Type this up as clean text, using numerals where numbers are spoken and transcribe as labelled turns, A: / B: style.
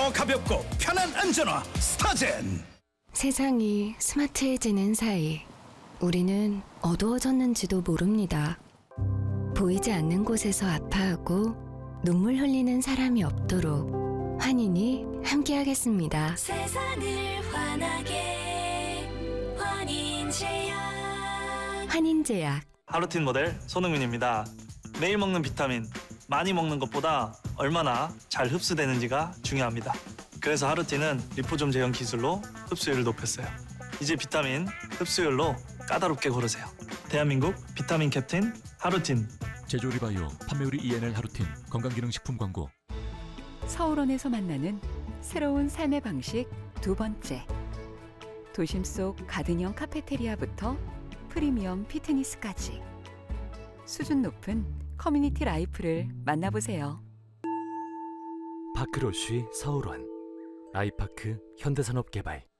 A: 더 가볍고 편한 안전화 스타젠.
B: 세상이 스마트해지는 사이 우리는 어두워졌는지도 모릅니다. 보이지 않는 곳에서 아파하고 눈물 흘리는 사람이 없도록 환인이 함께하겠습니다.
C: 세상을 환하게 환인제약.
B: 환인제약.
D: 하루틴 모델 손흥민입니다. 매일 먹는 비타민, 많이 먹는 것보다 얼마나 잘 흡수되는지가 중요합니다. 그래서 하루틴은 리포좀 제형 기술로 흡수율을 높였어요. 이제 비타민 흡수율로 까다롭게 고르세요. 대한민국 비타민 캡틴 하루틴.
E: 제조리바이오 판매우리 ENL 하루틴 건강기능식품 광고.
F: 서울원에서 만나는 새로운 삶의 방식 두 번째. 도심 속 가든형 카페테리아부터 프리미엄 피트니스까지 수준 높은 커뮤니티 라이프를 만나보세요.
G: 파크로쉬 서울원 아이파크 현대산업개발.